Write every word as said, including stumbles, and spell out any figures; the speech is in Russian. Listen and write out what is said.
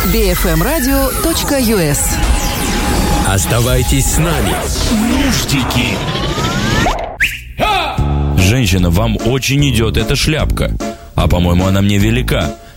би эф эм радио точка ю эс. Оставайтесь с нами. Нуждики. Женщина, вам очень идет эта шляпка. А по-моему, она мне велика.